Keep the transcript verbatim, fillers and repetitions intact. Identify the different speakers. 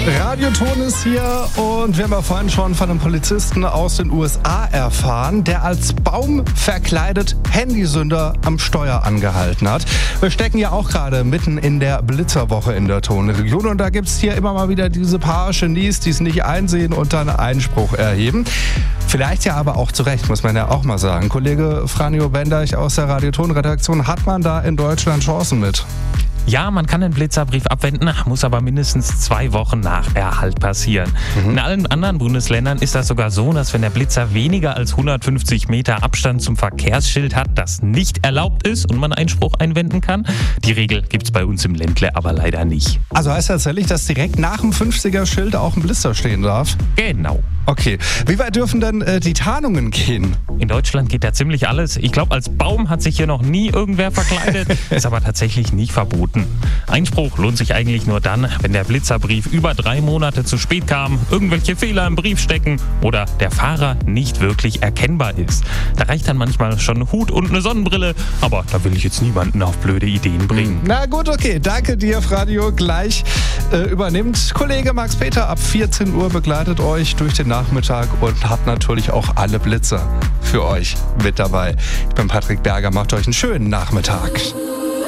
Speaker 1: Radioton ist hier und wir haben ja vorhin schon von einem Polizisten aus den U S A erfahren, der als Baum verkleidet Handysünder am Steuer angehalten hat. Wir stecken ja auch gerade mitten in der Blitzerwoche in der Tonregion und da gibt es hier immer mal wieder diese paar Genies, die es nicht einsehen und dann Einspruch erheben. Vielleicht ja aber auch zu Recht, muss man ja auch mal sagen. Kollege Franjo Bendeich aus der Radioton-Redaktion, hat man da in Deutschland Chancen mit?
Speaker 2: Ja, man kann den Blitzerbrief abwenden, muss aber mindestens zwei Wochen nach Erhalt passieren. Mhm. In allen anderen Bundesländern ist das sogar so, dass wenn der Blitzer weniger als hundertfünfzig Meter Abstand zum Verkehrsschild hat, das nicht erlaubt ist und man Einspruch einwenden kann. Die Regel gibt's bei uns im Ländle aber leider nicht.
Speaker 1: Also heißt das tatsächlich, dass direkt nach dem fünfziger-Schild auch ein Blitzer stehen darf?
Speaker 2: Genau.
Speaker 1: Okay. Wie weit dürfen denn äh, die Tarnungen gehen?
Speaker 2: In Deutschland geht ja ziemlich alles. Ich glaube, als Baum hat sich hier noch nie irgendwer verkleidet, ist aber tatsächlich nicht verboten. Einspruch lohnt sich eigentlich nur dann, wenn der Blitzerbrief über drei Monate zu spät kam, irgendwelche Fehler im Brief stecken oder der Fahrer nicht wirklich erkennbar ist. Da reicht dann manchmal schon ein Hut und eine Sonnenbrille, aber da will ich jetzt niemanden auf blöde Ideen bringen.
Speaker 1: Na gut, okay. Danke dir, Radio. Gleich äh, übernimmt Kollege Max Peter ab vierzehn Uhr, begleitet euch durch den Nachmittag und hat natürlich auch alle Blitzer für euch mit dabei. Ich bin Patrick Berger, macht euch einen schönen Nachmittag.